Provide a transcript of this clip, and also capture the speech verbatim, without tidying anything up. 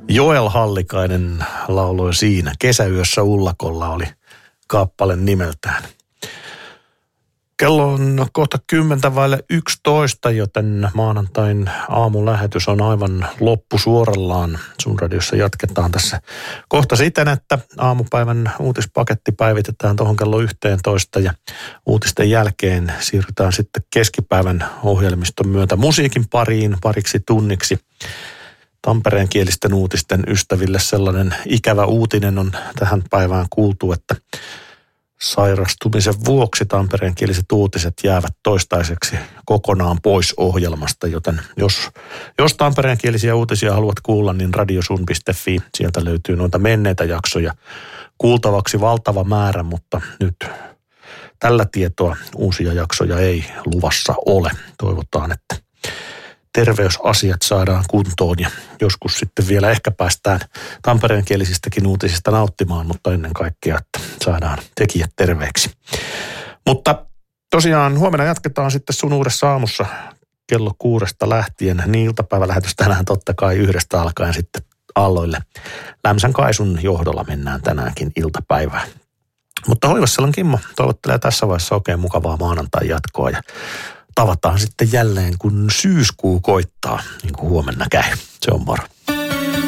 Joel Hallikainen lauloi siinä. Kesäyössä Ullakolla oli kappale nimeltään. Kello on kohta kymmentä vaille yksitoista, joten maanantain aamulähetys on aivan loppusuorallaan. Sun radiossa jatketaan tässä kohta siten, että aamupäivän uutispaketti päivitetään tuohon kello yhteentoista ja uutisten jälkeen siirrytään sitten keskipäivän ohjelmiston myötä musiikin pariin pariksi tunniksi. Tampereen kielisten uutisten ystäville sellainen ikävä uutinen on tähän päivään kuultu, että sairastumisen vuoksi tampereenkieliset uutiset jäävät toistaiseksi kokonaan pois ohjelmasta, joten jos, jos tampereenkielisiä uutisia haluat kuulla, niin radiosun piste fi, sieltä löytyy noita menneitä jaksoja kuultavaksi valtava määrä, mutta nyt tällä tietoa uusia jaksoja ei luvassa ole. Toivotaan, että terveysasiat saadaan kuntoon ja joskus sitten vielä ehkä päästään tampereenkielisistäkin uutisista nauttimaan, mutta ennen kaikkea, että saadaan tekijät terveeksi. Mutta tosiaan huomenna jatketaan sitten sun uudessa aamussa kello kuudesta lähtien. Niin iltapäivälähetys tänään totta kai yhdestä alkaen sitten aalloille. Lämsän Kaisun johdolla mennään tänäänkin iltapäivään. Mutta Hoivassalon Kimmo toivottelee tässä vaiheessa oikein mukavaa maanantai jatkoa ja tavataan sitten jälleen, kun syyskuu koittaa, niin kuin huomenna käy. Se on moro.